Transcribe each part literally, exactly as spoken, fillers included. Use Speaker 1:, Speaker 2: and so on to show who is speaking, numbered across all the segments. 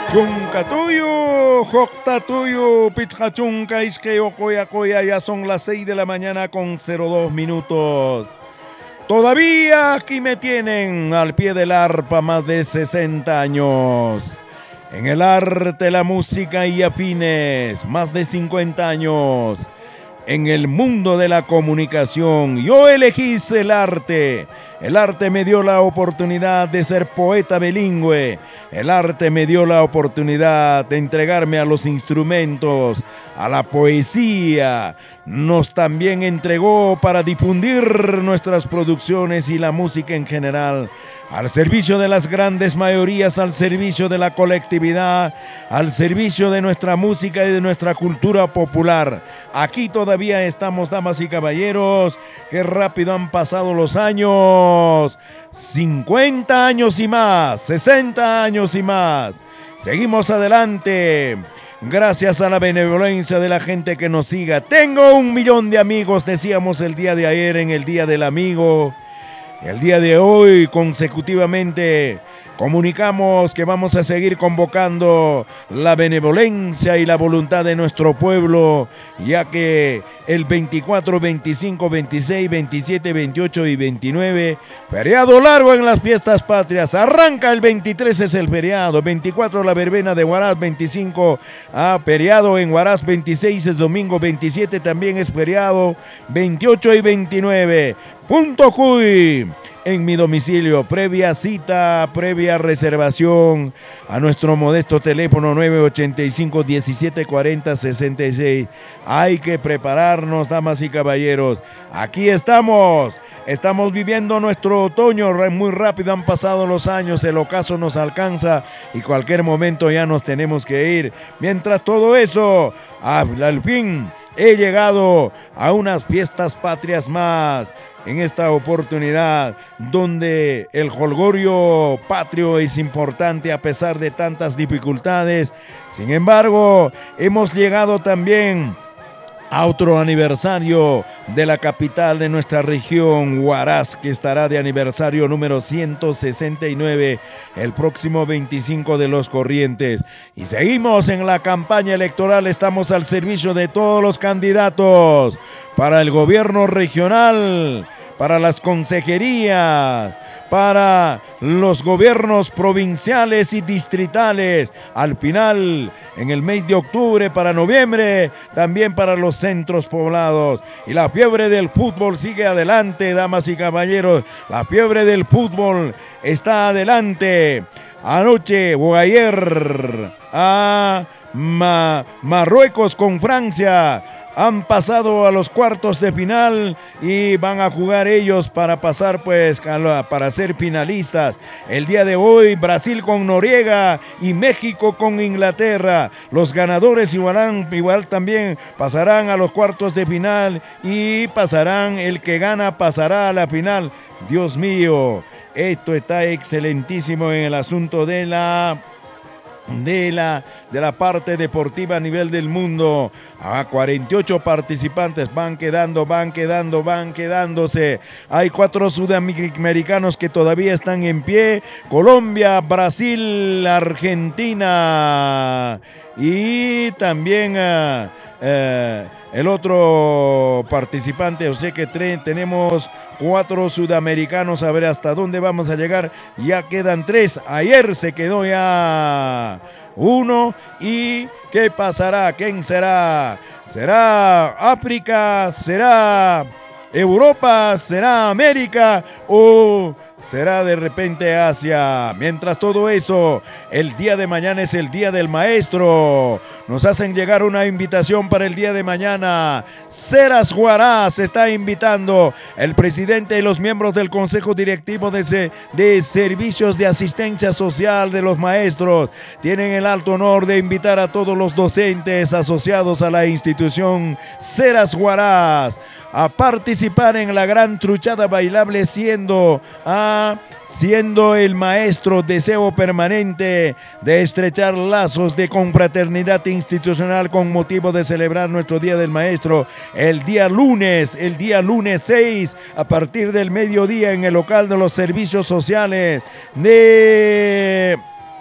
Speaker 1: Chunka tuyo, jocta tuyo, pizca chunca, isque ocoya coya, ya son las seis de la mañana con cero dos minutos. Todavía aquí me tienen al pie del arpa más de sesenta años. En el arte, la música y afines, más de cincuenta años. En el mundo de la comunicación, yo elegí el arte. El arte me dio la oportunidad de ser poeta bilingüe. El arte me dio la oportunidad de entregarme a los instrumentos, a la poesía. Nos también entregó para difundir nuestras producciones y la música en general, al servicio de las grandes mayorías, al servicio de la colectividad, al servicio de nuestra música y de nuestra cultura popular. Aquí todavía estamos, damas y caballeros. Qué rápido han pasado los años. cincuenta años y más, sesenta años y más. Seguimos adelante. Gracias a la benevolencia de la gente que nos siga. Tengo un millón de amigos, decíamos el día de ayer en el Día del Amigo. El día de hoy consecutivamente comunicamos que vamos a seguir convocando la benevolencia y la voluntad de nuestro pueblo, ya que el veinticuatro, veinticinco, veintiséis, veintisiete, veintiocho y veintinueve, feriado largo en las fiestas patrias. Arranca el veintitrés, es el feriado, veinticuatro la verbena de Huaraz, veinticinco ah, feriado en Huaraz, veintiséis es domingo, veintisiete también es feriado, veintiocho y veintinueve. Punto Cuy, en mi domicilio, previa cita, previa reservación a nuestro modesto teléfono nueve ochenta y cinco, diecisiete cuarenta, sesenta y seis. Hay que prepararnos, damas y caballeros. Aquí estamos, estamos viviendo nuestro otoño, muy rápido han pasado los años, el ocaso nos alcanza y cualquier momento ya nos tenemos que ir. Mientras todo eso, al fin he llegado a unas fiestas patrias más. En esta oportunidad donde el jolgorio patrio es importante a pesar de tantas dificultades. Sin embargo, hemos llegado también a otro aniversario de la capital de nuestra región, Huaraz, que estará de aniversario número ciento sesenta y nueve el próximo veinticinco de los Corrientes. Y seguimos en la campaña electoral, estamos al servicio de todos los candidatos para el gobierno regional, para las consejerías, para los gobiernos provinciales y distritales. Al final, en el mes de octubre, para noviembre, también para los centros poblados. Y la fiebre del fútbol sigue adelante, damas y caballeros. La fiebre del fútbol está adelante. Anoche o ayer, a Ma- Marruecos con Francia han pasado a los cuartos de final y van a jugar ellos para pasar, pues, para ser finalistas. El día de hoy, Brasil con Noriega y México con Inglaterra. Los ganadores igual, igual también pasarán a los cuartos de final y pasarán, el que gana pasará a la final. Dios mío, esto está excelentísimo en el asunto de la... De la, de la parte deportiva a nivel del mundo. A cuarenta y ocho participantes van quedando, van quedando, van quedándose. Hay cuatro sudamericanos que todavía están en pie: Colombia, Brasil, Argentina y también uh, uh, el otro participante. O sea que tre- tenemos cuatro sudamericanos. A ver hasta dónde vamos a llegar. Ya quedan tres. Ayer se quedó ya uno. ¿Y qué pasará? ¿Quién será? ¿Será África? ¿Será Europa? ¿Será América? ¿O será de repente Asia? Mientras todo eso, el día de mañana es el Día del Maestro. Nos hacen llegar una invitación para el día de mañana. Ceras Huaraz está invitando. El presidente y los miembros del Consejo Directivo de, de Servicios de Asistencia Social de los Maestros tienen el alto honor de invitar a todos los docentes asociados a la institución Ceras Huaraz a participar en la gran truchada bailable, siendo, ah, siendo el maestro deseo permanente de estrechar lazos de confraternidad institucional con motivo de celebrar nuestro Día del Maestro el día lunes, el día lunes seis, a partir del mediodía en el local de los servicios sociales de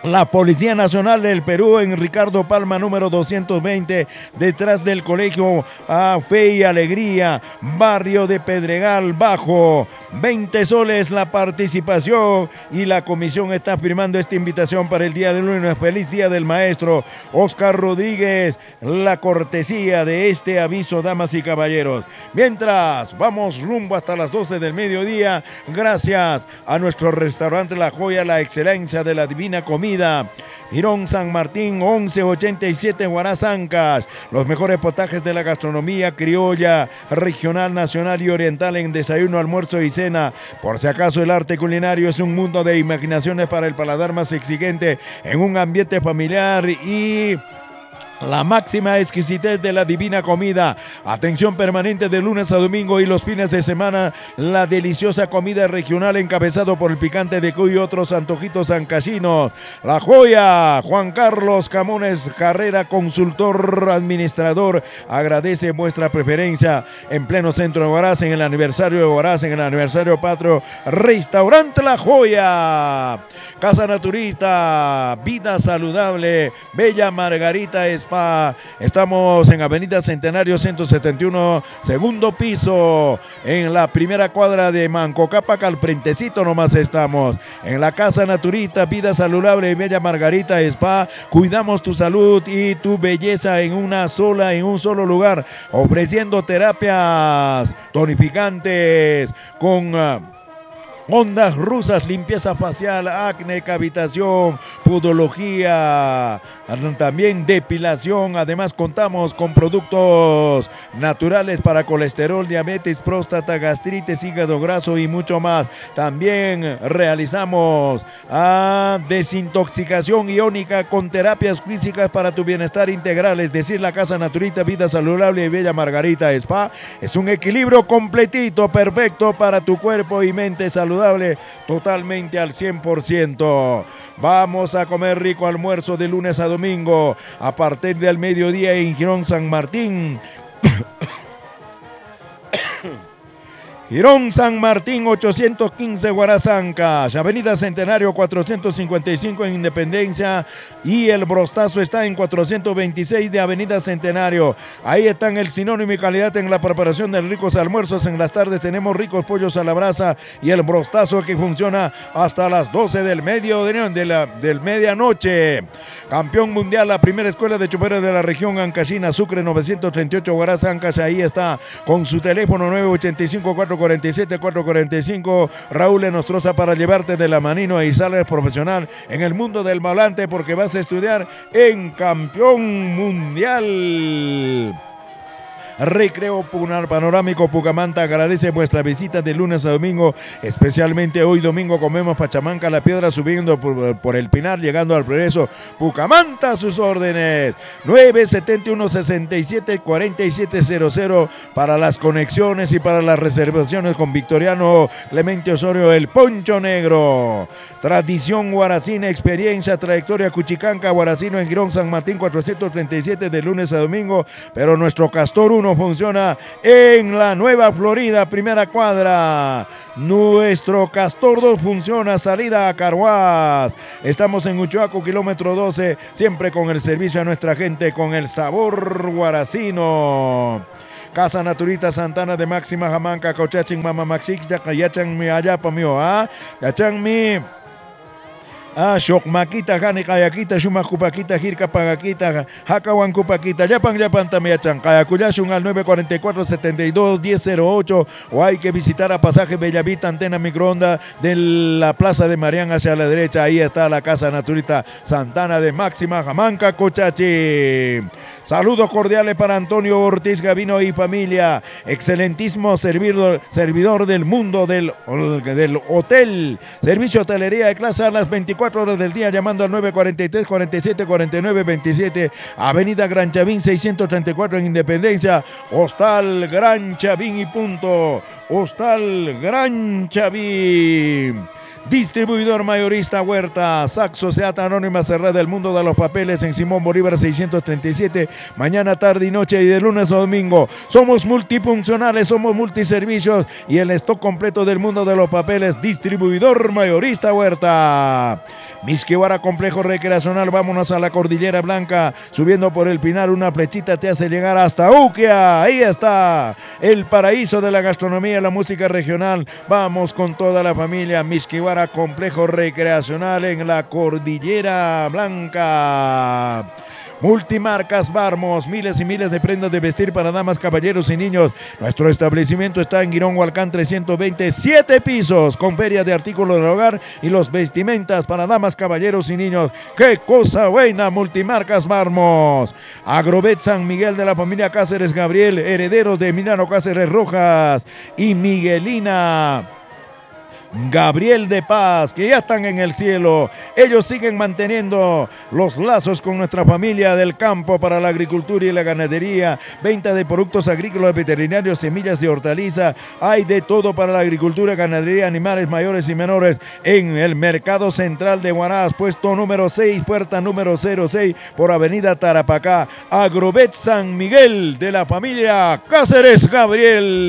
Speaker 1: La Policía Nacional del Perú en Ricardo Palma número doscientos veinte, detrás del Colegio a Fe y Alegría, barrio de Pedregal Bajo. veinte soles la participación y la comisión está firmando esta invitación para el día de lunes. Feliz Día del Maestro. Oscar Rodríguez, la cortesía de este aviso, damas y caballeros. Mientras vamos rumbo hasta las doce del mediodía, gracias a nuestro restaurante La Joya, la excelencia de la divina comida. Girón San Martín once ochenta y siete Guarazancas, los mejores potajes de la gastronomía criolla, regional, nacional y oriental en desayuno, almuerzo y cena. Por si acaso, el arte culinario es un mundo de imaginaciones para el paladar más exigente, en un ambiente familiar y la máxima exquisitez de la divina comida. Atención permanente de lunes a domingo y los fines de semana. La deliciosa comida regional encabezado por el picante de cuy y otros antojitos sancasinos. La Joya, Juan Carlos Camones Carrera, consultor administrador, agradece vuestra preferencia en pleno centro de Huaraz, en el aniversario de Huaraz, en el aniversario patrio. Restaurante La Joya, Casa Naturista, Vida Saludable, Bella Margarita Spa. Estamos en Avenida Centenario ciento setenta y uno, segundo piso, en la primera cuadra de Manco Cápac, al frentecito nomás estamos. En la Casa Naturista, Vida Saludable y Bella Margarita Spa, cuidamos tu salud y tu belleza en una sola, en un solo lugar, ofreciendo terapias tonificantes con Uh, ondas rusas, limpieza facial, acné, cavitación, podología, también depilación. Además contamos con productos naturales para colesterol, diabetes, próstata, gastritis, hígado graso y mucho más. También realizamos ah, desintoxicación iónica con terapias físicas para tu bienestar integral. Es decir, la Casa Naturista, Vida Saludable y Bella Margarita Spa es un equilibrio completito, perfecto para tu cuerpo y mente saludable, totalmente al cien por ciento. Vamos a comer rico almuerzo de lunes a domingo a partir del mediodía en Girón San Martín. Girón San Martín ochocientos quince Guarazancas, Avenida Centenario cuatrocientos cincuenta y cinco en Independencia, y el brostazo está en cuatrocientos veintiséis de Avenida Centenario. Ahí están el sinónimo y calidad en la preparación de ricos almuerzos. En las tardes tenemos ricos pollos a la brasa y el brostazo que funciona hasta las doce del mediodía, de la del medianoche. Campeón mundial, la primera escuela de choferes de la región Ancashina, Sucre novecientos treinta y ocho Guarazancas. Ahí está con su teléfono nueve ochenta y cinco, cuatro cuarenta y siete, cuatro cuarenta y cinco. Raúl Enostroza, para llevarte de la manino y sales profesional en el mundo del volante, porque vas a estudiar en Campeón Mundial. Recreo Panorámico Pucamanta agradece vuestra visita de lunes a domingo, especialmente hoy domingo comemos pachamanca La Piedra, subiendo por, por el Pinar, llegando al Progreso. Pucamanta a sus órdenes. nueve setenta y uno, sesenta y siete, cuarenta y siete cero cero para las conexiones y para las reservaciones con Victoriano Clemente Osorio, el Poncho Negro. Tradición guaracina, experiencia, trayectoria Cuchicanca, Guaracino en Girón San Martín cuatrocientos treinta y siete de lunes a domingo, pero nuestro Castor uno funciona en la Nueva Florida, primera cuadra. Nuestro Castor dos funciona salida a Carhuaz. Estamos en Uchuaco, kilómetro doce, siempre con el servicio a nuestra gente, con el sabor guaracino. Casa Naturista Santana de Máxima Jamanca, Cauchachin, Mama Maxik, Yachan mi Ayapa mío, ah, Yachan mi. Ah, Shokmakita, Gani Kayakita, Shumakupakita, Jirka Pagakita, Hakawan Kupakita, Yapan Yapan Tamiachan, Kayakuyashun al nueve cuarenta y cuatro, setenta y dos, diez cero ocho, o hay que visitar a Pasaje Bellavista, antena microonda de la Plaza de Marián hacia la derecha. Ahí está la Casa Naturista Santana de Máxima Jamanca, Cochachi. Saludos cordiales para Antonio Ortiz Gavino y familia, excelentísimo servidor, servidor del mundo del, del hotel, servicio hotelería de clase a las veinticuatro horas del día, llamando al nueve cuarenta y tres, cuarenta y siete, cuarenta y nueve, veintisiete, Avenida Gran Chavín seiscientos treinta y cuatro en Independencia. Hostal Gran Chavín y punto. Hostal Gran Chavín. Distribuidor mayorista Huerta, S A C, Sociedad Anónima Cerrada del Mundo de los Papeles en Simón Bolívar seiscientos treinta y siete, mañana, tarde y noche y de lunes a domingo. Somos multifuncionales, somos multiservicios y el stock completo del mundo de los papeles. Distribuidor mayorista Huerta. Misquihuara Complejo Recreacional, vámonos a la Cordillera Blanca, subiendo por el Pinar, una flechita te hace llegar hasta Uquia. Ahí está, el paraíso de la gastronomía y la música regional. Vamos con toda la familia. Misquihuara Complejo Recreacional en la Cordillera Blanca. Multimarcas Barmos, miles y miles de prendas de vestir para damas, caballeros y niños. Nuestro establecimiento está en Girón Hualcán trescientos veinte, siete pisos, con ferias de artículos del hogar y los vestimentas para damas, caballeros y niños. ¡Qué cosa buena! Multimarcas Barmos. Agrovet San Miguel de la familia Cáceres Gabriel, herederos de Emiliano Cáceres Rojas y Miguelina Gabriel de Paz, que ya están en el cielo. Ellos siguen manteniendo los lazos con nuestra familia del campo para la agricultura y la ganadería. Venta de productos agrícolas, veterinarios, semillas de hortaliza. Hay de todo para la agricultura, ganadería, animales mayores y menores en el Mercado Central de Huaraz, puesto número seis, puerta número cero seis, por avenida Tarapacá. Agrovet San Miguel de la familia Cáceres Gabriel.